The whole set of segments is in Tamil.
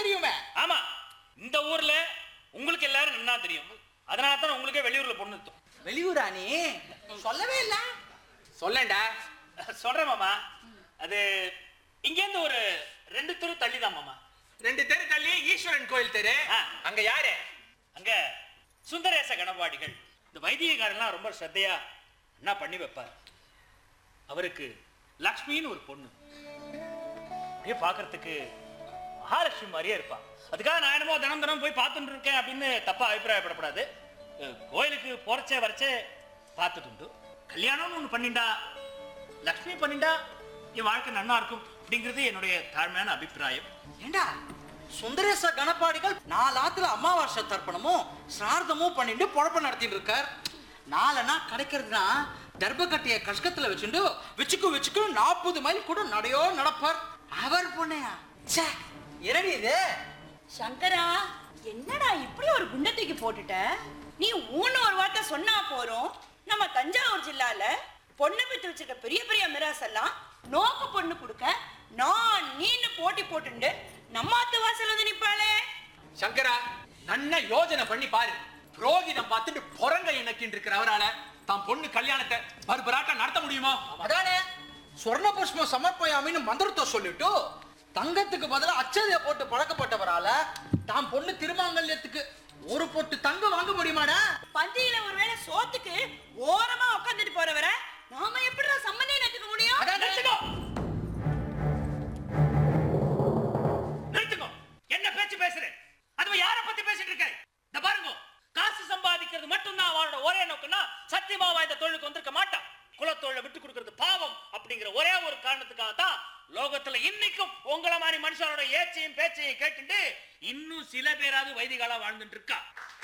தெரியுமே. ஆமா, இந்த ஊர்ல உங்களுக்கு எல்லாரும் நன்னா தெரியும். அதனால தான் உங்களுக்கே வெளியூர்ல பொண்ணு இருக்கும். வெளியூரா நீ? சொல்லவே இல்ல. சொல்லேன்டா. சொல்றேன் மாமா. அது இங்கேருந்து ஒரு 2 தெரு தள்ளி தான் மாமா. 2 தெரு தள்ளி ஈஸ்வரன் கோயில் தெரு. அங்க யாரு? அங்க சுந்தரேச கணபாடிகள். இந்த வைத்தியக்காரெல்லாம் ரொம்ப ஸ்ரத்தையா என்ன பண்ணி வைப்பார். அவருக்கு லக்ஷ்மின்னு ஒரு பொண்ணு. அப்படியே பார்க்கறதுக்கு மகாலட்சுமி மாதிரியே இருப்பா. அதுக்காக நான் என்னமோ தினம் போய் பார்த்துட்டு இருக்கேன் அப்படின்னு தப்பா அபிப்பிராயப்படக்கூடாது. கோயிலுக்கு போறச்சே வரச்சே பார்த்துட்டு கல்யாணம்னு ஒன்று பண்ணிண்டா, லக்ஷ்மி பண்ணிண்டா என் வாழ்க்கை நன்னா இருக்கும் அப்படிங்கிறது என்னுடைய தாழ்மையான அபிப்பிராயம். ஏண்டா சுந்தரேச கணபாடிகள் 4 ஆத்துல அமாவாசை தர்ப்பணமும் சிரார்த்தமும் பண்ணிட்டு பொழப்ப நடத்திட்டு இருக்கார். 4 கிடைக்கிறதுனா தர்பகட்டிய கஷ்கத்துல வச்சுட்டு வச்சுக்கு 40 மைல் கூட நடையோ நடப்பார். அவர் பொண்ணையா? என்னடி இது? சங்கரா, என்னடா இப்படி ஒரு குண்டத்துக்கு போட்டுட்ட? நீ ஊன்னு ஒரு வார்த்தை சொன்னா போறோம். நம்ம தஞ்சாவூர் ஜில்லால பொண்ணு பெற்று வச்சிருக்க பெரிய பெரிய மிராஸ் எல்லாம் நோக்கு பொண்ணு கொடுக்க நான் நீன்னு போட்டி போட்டுண்டு நம்ம அத்து வாசல் வந்து நிப்பாளே. சங்கரா, நன்ன யோஜனை பண்ணி பாரு. புரோகிதம் பார்த்துட்டு பொறங்க எண்ணக்கின்னு இருக்கிற அவரால தான் பொண்ணு கல்யாணத்தை பர்பராட்டா நடத்த முடியுமா? அதானே சொர்ண புஷ்பம் சமர்ப்பயாமின்னு மந்திரத்தை சொல்லிட்டு தங்கத்துக்கு பதிலா அச்சதைய போட்டு பழக்கப்பட்டவரால தான் பொண்ணு திருமாங்கல்யத்துக்கு ஒரு பொட்டு தங்கம் வாங்க முடியுமாடா? பந்தியில ஒருவேளை சோத்துக்கு ஓரமா உட்காந்துட்டு போறவர நாம எப்படிடா சம்மந்தம் நட்டுக்க முடியும்? நிறுத்துங்க. என்ன பேச்சு பேசுறேன்? அதுவும் யார பத்தி பேசிட்டு இருக்க? இந்த பாருங்க, காசு சம்பாதிக்கிறது மட்டும்தான் அவனோட ஒரே நோக்கம்னா சத்தியமாவா இந்த தொழிலுக்கு வந்திருக்க மாட்டான். குலத்தொழிலை விட்டு கொடுக்கிறது பாவம் அப்படிங்கிற ஒரே ஒரு காரணத்துக்காக தான் லோகத்துல இன்னைக்கும் உங்கள மாதிரி மனுஷனோட ஏச்சையும் பேச்சையும் கேட்டுட்டு இன்னும் சில பேராவது வைதிகாலா வாழ்ந்துட்டு இருக்கா.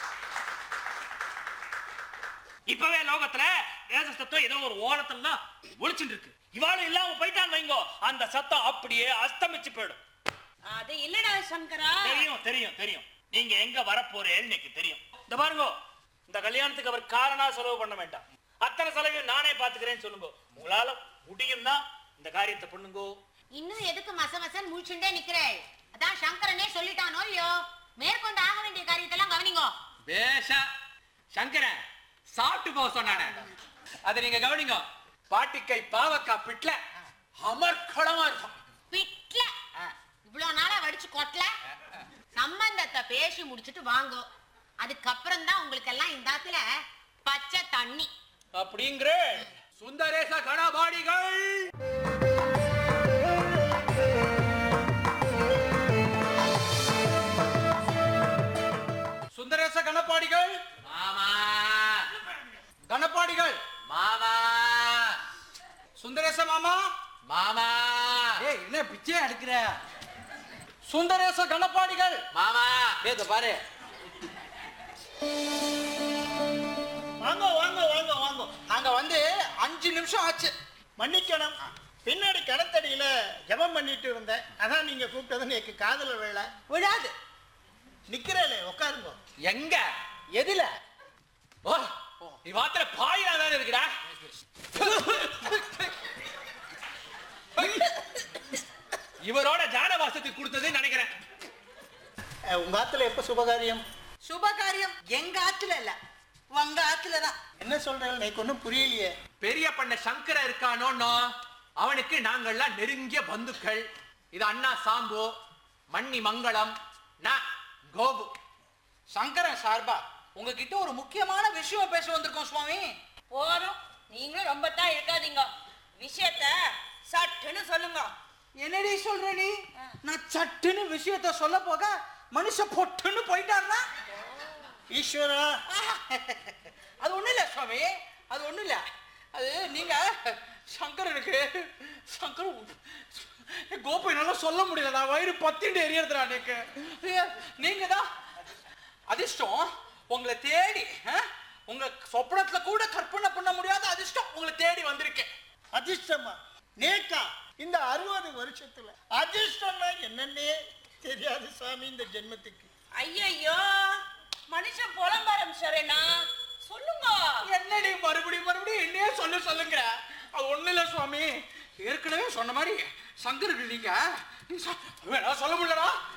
இப்பவே லோகத்துல வேத சத்தம் ஏதோ ஒரு ஓரத்துல தான் ஒழிச்சுட்டு இருக்கு. இவாளும் இல்லாம போயிட்டான் வைங்கோ, அந்த சத்தம் அப்படியே அஸ்தமிச்சு போயிடும். அது இல்லடா சங்கரா. தெரியும் தெரியும் தெரியும். நீங்க எங்க வரப்போறேன்னு எனக்கு தெரியும். இந்த பாருங்க, இந்த கல்யாணத்துக்கு அவர் காரணா செலவு பண்ண வேண்டாம். அத்தனை செலவையும் நானே பாத்துக்கிறேன்னு சொல்லுங்க. உங்களால முடியும்னா இந்த காரியத்தை பண்ணுங்க. இன்னும் எதுக்கு மசமசன் முழிச்சுண்டே நிக்கிறேன்? அதான் சங்கரனே சொல்லிட்டானோ இல்லையோ, மேற்கொண்டு ஆக வேண்டிய காரியத்தெல்லாம் கவனிங்க. பேஷா சங்கரன் சாப்பிட்டு போக சொன்னானே, அதை நீங்க கவனிங்க. பாட்டிக்கை பாவக்கா பிட்ல அமர்க்களமா இருக்கும். பிட்ல இவ்வளவு நாளா வடிச்சு கொட்டல. சம்பந்தத்தை பேசி முடிச்சுட்டு வாங்கோ. அதுக்கப்புறம் தான் உங்களுக்கு எல்லாம் இந்த ஆத்துல பச்சை தண்ணி அப்படிங்கிற சுந்தரேச கணபாடிகள். சுந்தரேச கணபாடிகள் மாமா. கணபாடிகள் மாமா. சுந்தரேச மாமா மாமா. ஏய், என்ன பிச்சை எடுக்கிற? சுந்தரேச கணபாடிகள் மாமா. ஏதோ பாரு. வாங்க வாங்க வாங்க வாங்க. அங்க வந்து 5 நிமிஷம் ஆச்சு. மன்னிக்கணும், பின்னாடி கிணத்தடியில ஜபம் பண்ணிட்டு இருந்தேன். அதான் நீங்க கூப்பிட்டது எனக்கு காதல வேலை விடாது. நிக்கிறேலே, உட்காருங்க. எங்க? எதுல? ஓ, இவாத்துல பாயிரா தானே இருக்குடா. இவரோட ஜானவாசத்துக்கு கொடுத்தது நினைக்கிறேன். உங்க ஆத்துல எப்ப சுபகாரியம்? சுபகாரியம் எங்க ஆத்துல இல்ல, உங்க ஆத்துல தான். என்ன சொல்றேன், எனக்கு ஒன்றும் புரியலையே. பெரிய பண்ண சங்கர இருக்கானோ, அவனுக்கு நாங்கள்லாம் நெருங்கிய பந்துக்கள். இது அண்ணா சாம்பு, மண்ணி மங்களம், நான் கோபு. சங்கரன் சார்பா உங்ககிட்ட ஒரு முக்கியமான விஷயம் பேச வந்திருக்கோம் சுவாமி. போறோம், நீங்களும் ரொம்ப தான் இருக்காதீங்க. விஷயத்த சட்டுன்னு சொல்லுங்க. என்னடி சொல்ற நீ? நான் சட்டுன்னு விஷயத்த சொல்ல போக மனுஷ பொட்டுன்னு போயிட்டாருனா? ஈஸ்வரா, அது ஒண்ணு இல்ல சுவாமி, அது ஒண்ணு இல்ல. அது நீங்க சங்கரனுக்கு கோபு என்னால சொல்ல முடியல. நான் வயிறு பத்திண்டு எரியறதுடா. நீங்க தான் அதிர்ஷ்டம். உங்களை தேடி, உங்க சொப்பனத்துல கூட கற்பனை பண்ண முடியாத அதிர்ஷ்டம் உங்களை தேடி வந்திருக்கேன். அதிர்ஷ்டமா? நேக்கா இந்த 60 வருஷத்துல அதிர்ஷ்டம்னா என்னன்னே தெரியாது சாமி இந்த ஜென்மத்துக்கு. ஐயோ, மனுஷன் புலம்பாரம் சரேனா, சொல்லுங்க. என்னடி மறுபடியும் என்னையே சொல்லுங்க. அது ஒண்ணு இல்ல சுவாமி, ஏற்கனவே சொன்ன மாதிரி சங்கருக்கு நீங்க வேணா சொல்ல முடியலடா.